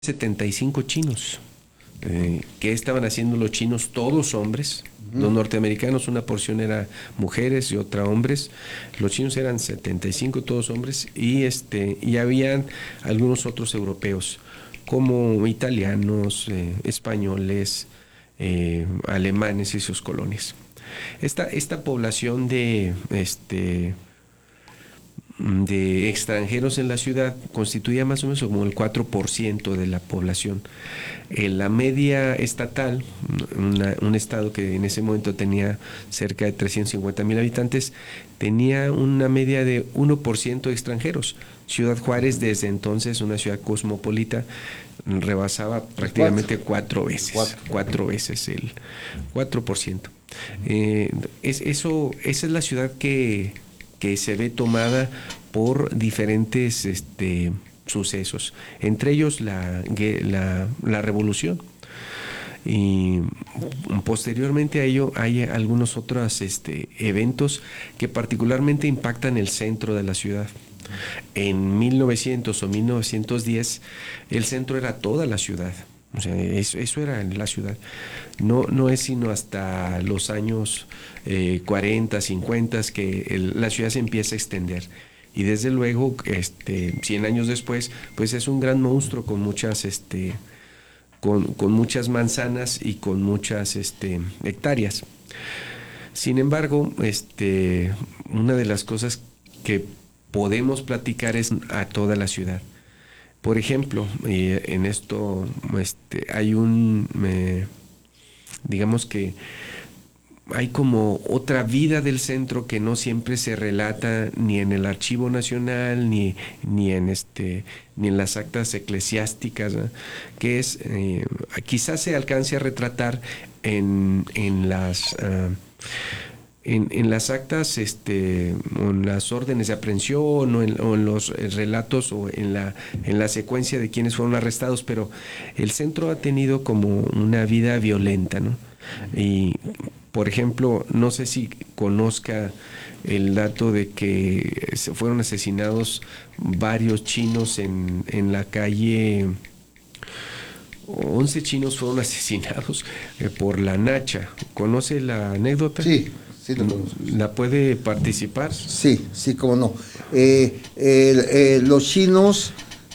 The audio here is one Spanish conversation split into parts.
75 chinos. ¿Qué estaban haciendo los chinos? Todos hombres. Los norteamericanos, una porción era mujeres y otra hombres. Los chinos eran 75, todos hombres, y habían algunos otros europeos, como italianos, españoles, alemanes y sus colonias. Esta población de extranjeros en la ciudad constituía más o menos como el 4% de la población. La media estatal, un estado que en ese momento tenía cerca de 350,000 habitantes, tenía una media de 1% de extranjeros. Ciudad Juárez, desde entonces una ciudad cosmopolita, rebasaba prácticamente cuatro veces el 4%. Esa es la ciudad que se ve tomada por diferentes sucesos, entre ellos la revolución, y posteriormente a ello hay algunos otros eventos que particularmente impactan el centro de la ciudad. En 1900 o 1910 el centro era toda la ciudad. O sea, eso era la ciudad. No es sino hasta los años 40, 50 que la ciudad se empieza a extender. Y desde luego, 100 años después, pues es un gran monstruo con muchas, con muchas manzanas y con muchas hectáreas. Sin embargo, una de las cosas que podemos platicar es a toda la ciudad. Por ejemplo, en esto hay digamos que hay como otra vida del centro que no siempre se relata ni en el Archivo Nacional ni en las actas eclesiásticas, ¿no? Que es quizás se alcance a retratar en las actas, o en las órdenes de aprehensión, o en los relatos, o en la secuencia de quienes fueron arrestados, pero el centro ha tenido como una vida violenta, ¿no? Y, por ejemplo, no sé si conozca el dato de que se fueron asesinados varios chinos en la calle. 11 chinos fueron asesinados por la Nacha. ¿Conoce la anécdota? Sí. Sí, lo conozco. ¿La puede participar? Sí, cómo no. Los chinos,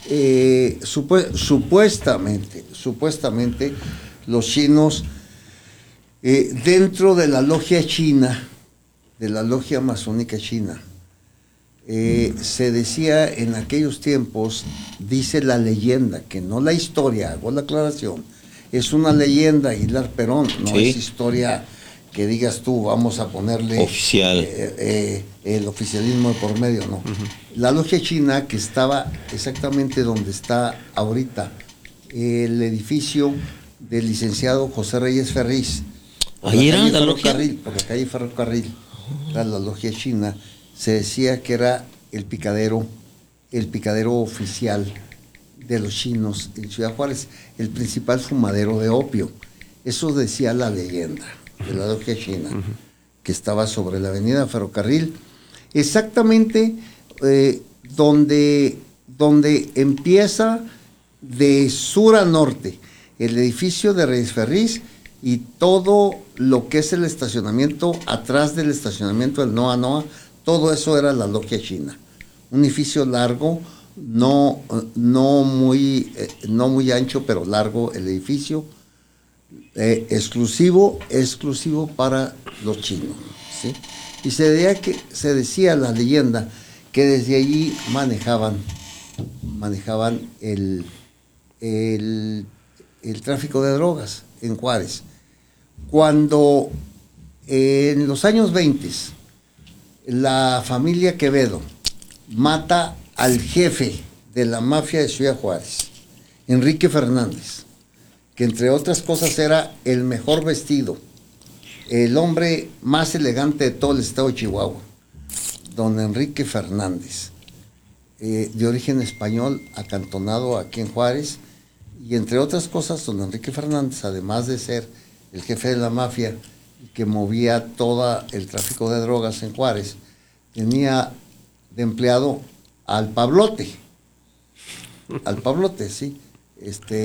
supuestamente, los chinos, dentro de la logia china, de la logia masónica china, se decía en aquellos tiempos, dice la leyenda, que no la historia, hago la aclaración, es una leyenda, Aguilar Perón, no sí. Es historia que digas tú, vamos a ponerle oficial, el oficialismo de por medio, no. La logia china, que estaba exactamente donde está ahorita el edificio del licenciado José Reyes Ferriz, ahí era la logia, por la calle Ferrocarril, era la logia china. Se decía que era el picadero oficial de los chinos en Ciudad Juárez, el principal fumadero de opio. Eso decía la leyenda de la logia china, que estaba sobre la avenida Ferrocarril, exactamente donde empieza de sur a norte el edificio de Reyes Ferriz y todo lo que es el estacionamiento, atrás del estacionamiento del Noa Noa, todo eso era la logia china. Un edificio largo, no muy ancho, pero largo el edificio, exclusivo para los chinos, ¿sí? Y se decía la leyenda que desde allí manejaban el tráfico de drogas en Juárez. Cuando en los años 20 la familia Quevedo mata al jefe de la mafia de Ciudad Juárez, Enrique Fernández, que entre otras cosas era el mejor vestido, el hombre más elegante de todo el estado de Chihuahua, don Enrique Fernández, de origen español, acantonado aquí en Juárez, y entre otras cosas, don Enrique Fernández, además de ser el jefe de la mafia que movía todo el tráfico de drogas en Juárez, tenía de empleado al Pablote, sí, este